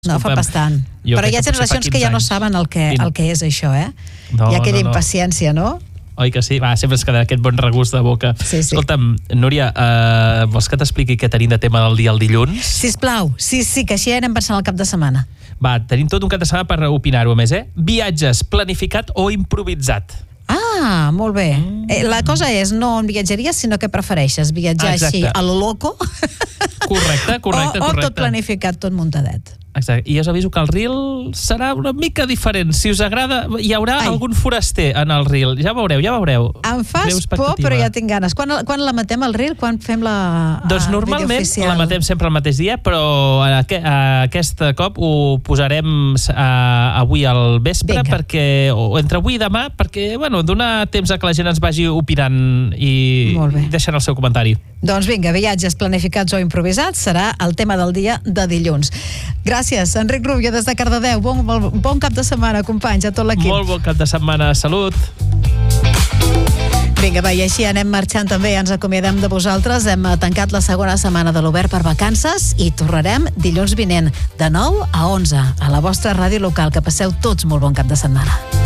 No, fa bastant. Però hi ha generacions que ja no saben el que és això, Hi ha aquella impaciència, no? Oi que sí? Va, sempre es queda aquest bon regust de boca. Sí. Escolta'm, Núria, vols que t'expliqui què tenim de tema del dia el dilluns? Sisplau, sí, que així anem pensant el cap de setmana. Va, tenim tot un cap de setmana per opinar-ho, a més, Viatges, planificat o improvisat? Ah, molt bé. La cosa és no en viatgeries, sinó que prefereixes viatjar així a lo loco. Correcte. O tot planificat, tot muntadet. Exacte. I us aviso que el reel serà una mica diferent. Si us agrada, hi haurà algun foraster en el reel. Ja veureu. Em fas por, però ja tinc ganes. Quan la matem el reel? Quan fem la doncs normalment la matem sempre el mateix dia, però aquest cop ho posarem avui al vespre, o entre avui i demà, perquè donar temps a que la gent ens vagi opinant i deixant el seu comentari. Doncs vinga, viatges planificats o improvisats serà el tema del dia de dilluns. Gràcies, Enric Rubio, des de Cardedeu. Bon cap de setmana, companys, a tot l'equip. Molt bon cap de setmana, salut. Vinga, i així anem marxant també, ens acomiadem de vosaltres. Hem tancat la segona setmana de l'Obert per vacances i tornarem dilluns vinent, de 9 a 11, a la vostra ràdio local. Que passeu tots molt bon cap de setmana.